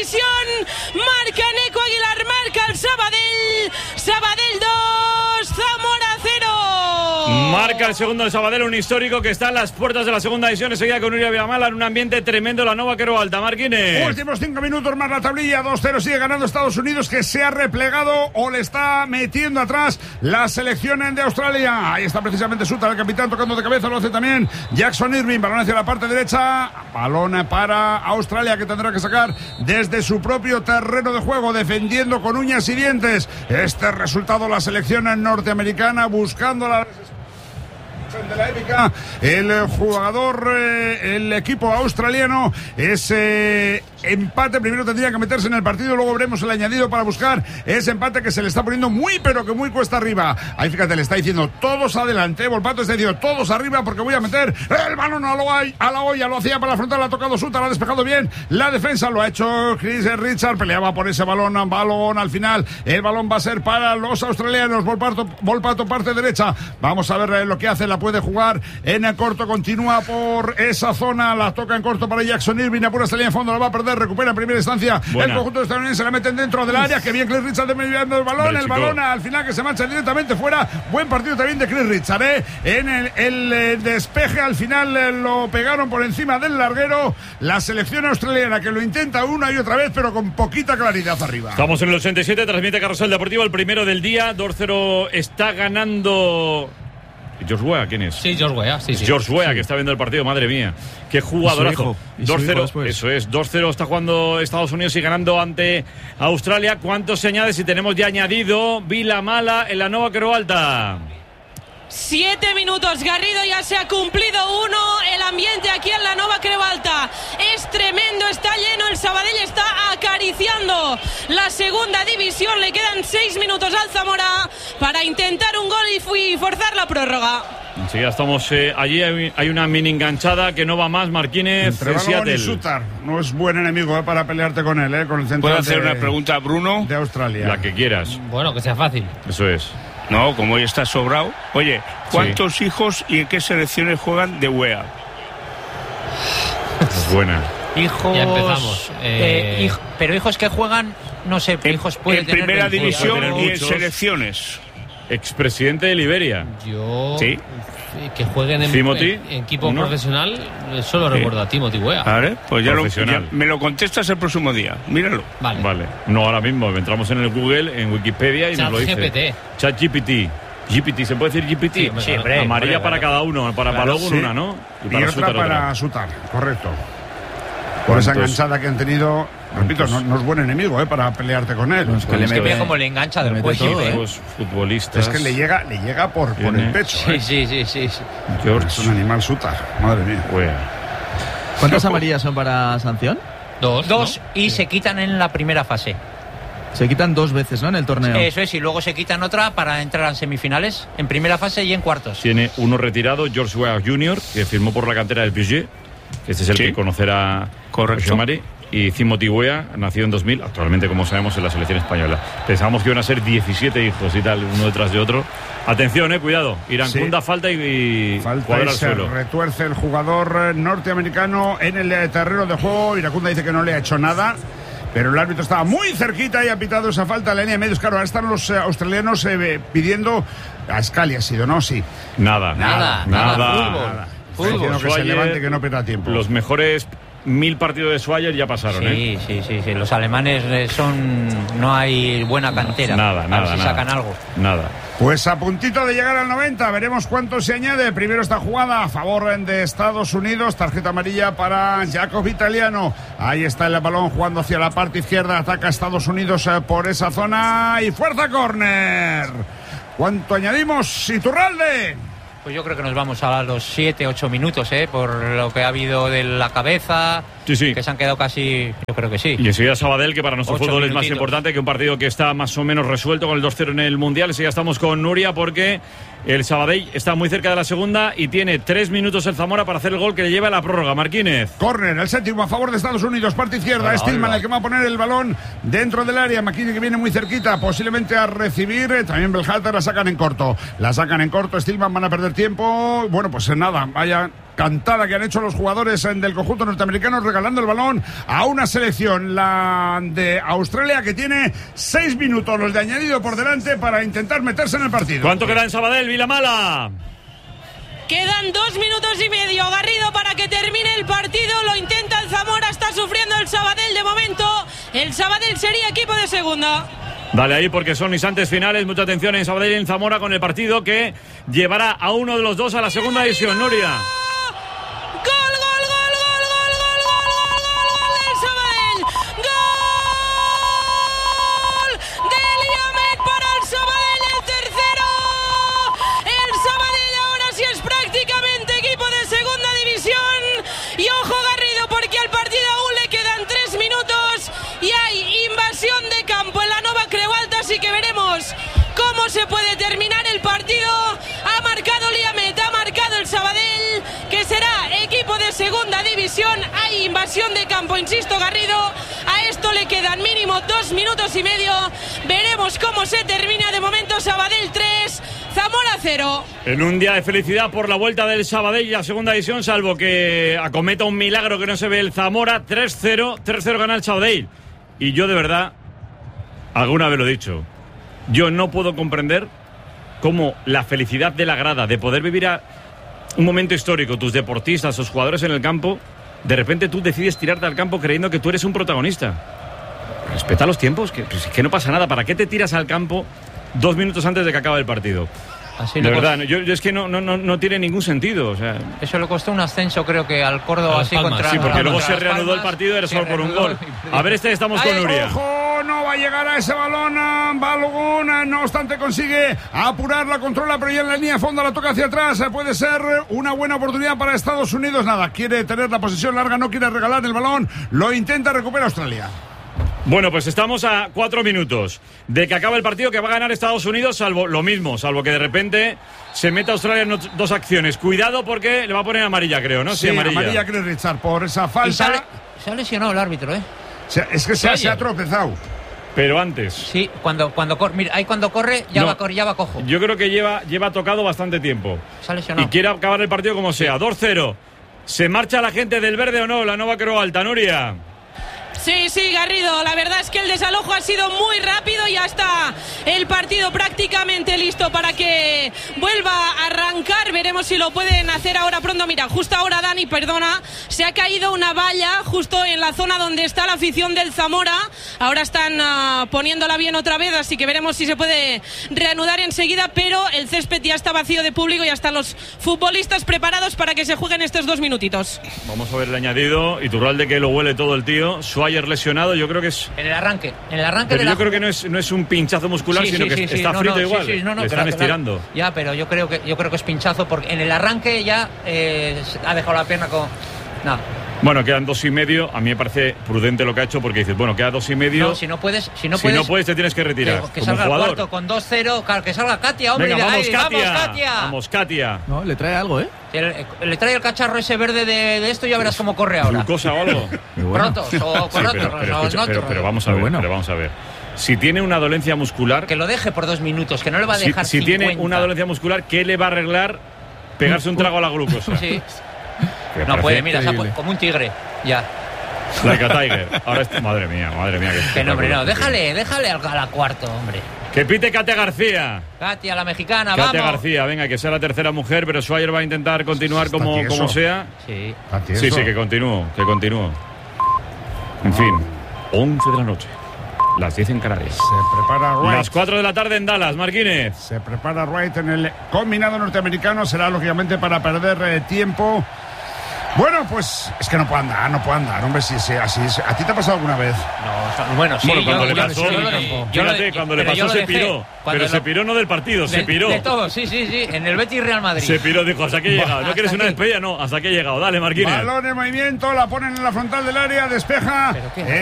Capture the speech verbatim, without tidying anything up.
división. Marca Neco Aguilar, marca el Sabadell. Sabadell dos, Zamora cero. Marca el segundo del Sabadell, un histórico que está en las puertas de la segunda división. Seguida con Nuria Villamala en un ambiente tremendo. La Nova Quero Alta. Marquines. Últimos cinco minutos más la tablilla. dos cero sigue ganando Estados Unidos, que se ha replegado o le está metiendo atrás la selección de Australia. Ahí está precisamente Sutar, el capitán, tocando de cabeza. Lo hace también Jackson Irving. Balón hacia la parte derecha. Balón para Australia, que tendrá que sacar desde su propio terreno de juego, defendiendo con uñas y dientes este resultado. La selección norteamericana buscando la de la épica. El jugador, eh, el equipo australiano, ese empate primero tendría que meterse en el partido, luego veremos el añadido para buscar ese empate que se le está poniendo muy pero que muy cuesta arriba. Ahí fíjate, le está diciendo todos adelante. Volpato está diciendo todos arriba porque voy a meter el balón a, lo, a la olla. Lo hacía para la frontal, ha tocado Sutar, ha despejado bien la defensa, lo ha hecho Chris Richard, peleaba por ese balón, balón al final, el balón va a ser para los australianos. Volpato, Volpato parte derecha, vamos a ver lo que hace, la puede jugar en el corto, continúa por esa zona, la toca en corto para Jackson Irving, apura esta línea en fondo, la va a perder, recupera en primera instancia. Buena. El conjunto estadounidense la meten dentro del área, que bien Chris Richard enviando el balón, vale, el chico. Balón al final que se marcha directamente fuera. Buen partido también de Chris Richard, ¿eh? En el, el, el despeje al final eh, lo pegaron por encima del larguero. La selección australiana que lo intenta una y otra vez, pero con poquita claridad arriba. Estamos en el ochenta y siete, transmite Carrusel Deportivo, el primero del día. dos cero está ganando George Weah, ¿quién es? Sí, George Weah, sí, sí. George Weah, sí. Que está viendo el partido, madre mía. Qué jugadorazo. dos cero, eso es, dos cero está jugando Estados Unidos y ganando ante Australia. ¿Cuánto se añade? Si tenemos ya añadido Villamala en la Nova Quero Alta. Siete minutos, Garrido ya se ha cumplido uno. El ambiente aquí en la Nova Quero Alta es tremendo, está lleno. El Sabadell está acariciando la segunda división. Le quedan seis minutos al Zamora para intentar un gol y forzar la prórroga. Sí, ya estamos eh, allí. Hay, hay una mini enganchada que no va más. Marquines, entre balón y Sutar. No es buen enemigo eh, para pelearte con él, eh, con el central. ¿Puedo hacer de, una pregunta a Bruno? De Australia. La que quieras. Bueno, que sea fácil. Eso es. No, como hoy está sobrado. Oye, ¿cuántos sí. hijos y en qué selecciones juegan de Weah? Es buena. Hijos. Ya empezamos. Eh... Eh, hijo, pero hijos que juegan, no sé, en, hijos puede en tener primera división y muchos. en selecciones. Expresidente de Liberia. Yo. Sí. Que jueguen en, en, en equipo ¿no? profesional, solo sí. recuerdo a Timothy Weah. Vale, pues ya, lo, ya me lo contestas el próximo día. Míralo. Vale. Vale. No ahora mismo, entramos en el Google, en Wikipedia y Chat nos lo dice. G P T. Chat G P T. G P T, ¿se puede decir G P T? Sí, sí, hombre, amarilla hombre, para hombre. cada uno, para claro, Balogun sí. una, ¿no? Y, para y otra para Sutar, correcto. Por esa enganchada que han tenido, repito, no, no es buen enemigo, ¿eh? Para pelearte con él. No, es que le mete ve como le engancha del cuello, ¿eh? Los futbolistas. Es que le llega, le llega por, por el pecho. Sí, ¿eh? sí, sí, sí, sí. George. Es un animal Sutar, madre mía. Bueno. ¿Cuántas amarillas son para sanción? Dos. Dos, ¿no? Y se quitan en la primera fase. Se quitan dos veces, ¿no? En el torneo. Eso es, y luego se quitan otra para entrar a semifinales, en primera fase y en cuartos. Tiene uno retirado, George Weah junior, que firmó por la cantera del P S G. Este es el sí. que conocerá Correcto. Mari. Y Timothy Weah, nacido en dos mil, actualmente, como sabemos, en la selección española. Pensábamos que iban a ser diecisiete hijos y tal, uno detrás de otro. Atención, eh, cuidado. Iracunda sí. falta y, y falta cuadra y al se suelo. Retuerce el jugador norteamericano en el terreno de juego. Iracunda dice que no le ha hecho nada, pero el árbitro estaba muy cerquita y ha pitado esa falta. La línea de medios, claro, ahora están los eh, australianos eh, pidiendo. A Scali ha sido, ¿no? Sí. Nada. Nada. Nada. nada. Fútbol. Nada. Fútbol. Que se levante, que no pierda tiempo. Los mejores mil partidos de Swyer ya pasaron, sí, ¿eh? Sí, sí, sí. Los alemanes son. No hay buena cantera. Nada, a nada. ver si nada. sacan algo. Nada. Pues a puntito de llegar al noventa, veremos cuánto se añade. Primero esta jugada a favor de Estados Unidos, tarjeta amarilla para Jacob Italiano. Ahí está el balón jugando hacia la parte izquierda, ataca a Estados Unidos por esa zona y fuerza córner. ¿Cuánto añadimos, Iturralde? Pues yo creo que nos vamos a los siete, ocho minutos, ¿eh? Por lo que ha habido de la cabeza, sí, sí. que se han quedado casi, yo creo que sí. Y enseguida Sabadell, que para nuestro Ocho fútbol minutitos. es más importante que un partido que está más o menos resuelto con el dos cero en el Mundial. Enseguida estamos con Nuria porque el Sabadell está muy cerca de la segunda y tiene tres minutos el Zamora para hacer el gol que le lleva a la prórroga. Marquínez. Córner, el séptimo a favor de Estados Unidos, parte izquierda. Es Tillman el que va a poner el balón dentro del área. McKinney que viene muy cerquita, posiblemente a recibir. También Belhalter la sacan en corto. La sacan en corto, Stillman, van a perder tiempo. Bueno, pues nada, vaya cantada que han hecho los jugadores del conjunto norteamericano, regalando el balón a una selección, la de Australia, que tiene seis minutos los de añadido por delante para intentar meterse en el partido. ¿Cuánto queda en Sabadell, Vilamala? Quedan dos minutos y medio, Garrido, para que termine el partido. Lo intenta el Zamora, está sufriendo el Sabadell de momento. El Sabadell sería equipo de segunda. Dale ahí, porque son instantes finales. Mucha atención en Sabadell y en Zamora con el partido que llevará a uno de los dos a la segunda división. Nuria. Se puede terminar el partido. Ha marcado Liamet, ha marcado el Sabadell, que será equipo de segunda división. Hay invasión de campo, insisto, Garrido. A esto le quedan mínimo dos minutos y medio. Veremos cómo se termina. De momento Sabadell tres, Zamora cero. En un día de felicidad por la vuelta del Sabadell y la segunda división, salvo que acometa un milagro que no se ve el Zamora. tres cero, tres cero gana el Sabadell. Y yo de verdad, alguna vez lo he dicho, yo no puedo comprender cómo la felicidad de la grada, de poder vivir a un momento histórico, tus deportistas, tus jugadores en el campo, de repente tú decides tirarte al campo creyendo que tú eres un protagonista. Respeta los tiempos, que, que no pasa nada. ¿Para qué te tiras al campo dos minutos antes de que acabe el partido? Así de verdad, yo, yo es que no, no, no, no tiene ningún sentido. O sea, eso le costó un ascenso, creo que al Córdoba, así contra. Sí, porque luego se Palmas, reanudó el partido, era solo por un gol. A ver, este estamos con Nuria. Ojo, no va a llegar a ese balón. Balogun, no obstante, consigue apurar, la controla, pero ya en la línea de fondo la toca hacia atrás. Puede ser una buena oportunidad para Estados Unidos. Nada, quiere tener la posesión larga, no quiere regalar el balón. Lo intenta, recupera Australia. Bueno, pues estamos a cuatro minutos de que acabe el partido, que va a ganar Estados Unidos, salvo lo mismo, salvo que de repente se meta Australia en dos acciones. Cuidado, porque le va a poner amarilla, creo, ¿no? Sí, sí, amarilla. Amarilla cree Richard por esa falta. Y sale, se ha lesionado el árbitro, ¿eh? O sea, es que se, se ha tropezado. Pero antes. Sí, cuando, cuando corre, mira, ahí cuando corre ya, no, va, ya va cojo. Yo creo que lleva, lleva tocado bastante tiempo. Se ha lesionado. Y quiere acabar el partido como sea. Sí. dos cero. ¿Se marcha la gente del verde o no? La Nova Creu Alta, Nuria. Sí, sí, Garrido, la verdad es que el desalojo ha sido muy rápido y ya está el partido prácticamente listo para que vuelva a arrancar. Veremos si lo pueden hacer ahora pronto. Mira, justo ahora, Dani, perdona, se ha caído una valla justo en la zona donde está la afición del Zamora. Ahora están uh, poniéndola bien otra vez, así que veremos si se puede reanudar enseguida, pero el césped ya está vacío de público y ya están los futbolistas preparados para que se jueguen estos dos minutitos. Vamos a ver el añadido. Iturralde, que lo huele todo el tío. Suárez lesionado, yo creo que es en el arranque, en el arranque pero de yo la... creo que no es no es un pinchazo muscular, sí, sino sí, que sí, está sí, frito no, no, igual. Sí, sí, no, no, le están claro, estirando. Claro. Ya, pero yo creo que yo creo que es pinchazo porque en el arranque ya eh, ha dejado la pierna con nada. Bueno, quedan dos y medio. A mí me parece prudente lo que ha hecho porque dices, bueno, queda dos y medio. No, si no puedes, si no si puedes, no puedes te tienes que retirar. Que, que como salga jugador. El cuarto con dos cero, claro, que salga Katia, hombre. Venga, vamos, ahí, Katia. vamos, Katia. Vamos, Katia. No, le trae algo, ¿eh? Le, le trae el cacharro ese verde de, de esto y ya verás cómo corre ahora. Glucosa o algo. Bueno. Protos o con sí, otros. pero, pero, no, escucha, pero, pero vamos a ver, bueno. pero vamos a ver. Si tiene una dolencia muscular, que lo deje por dos minutos, que no le va a dejar. Si, si tiene una dolencia muscular, ¿qué le va a arreglar? Pegarse un trago a la glucosa. Sí. No puede, mira, como un tigre. Ya. Like a Tiger. Ahora es... Madre mía, madre mía. Que no, hombre, no. Déjale, déjale a la cuarto, hombre. Que pite Katia García. Katia, la mexicana, Katia vamos. Katia García, venga, que sea la tercera mujer, pero Swire va a intentar continuar como, como sea. Sí. Sí, sí, que continúo, que continúo. En fin, once de la noche. Las diez en Canarias. Se prepara Wright. Las cuatro de la tarde en Dallas, Marquínez. Se prepara Wright en el combinado norteamericano. Será, lógicamente, para perder eh, tiempo. Bueno, pues es que no puede andar, no puede andar, hombre, si, si así es. ¿A ti te ha pasado alguna vez? No, bueno, sí. Bueno, cuando yo, le pasó, yo, yo, yo, yo, fíjate, cuando le pasó se piró, pero lo, se piró no del partido, se de, piró. De todo, sí, sí, sí, en el Betis Real Madrid. Se piró, dijo, hasta aquí he llegado. ¿No quieres una despedida? No, hasta aquí he llegado. Dale, Marquínez. Balón en movimiento, la ponen en la frontal del área, despeja.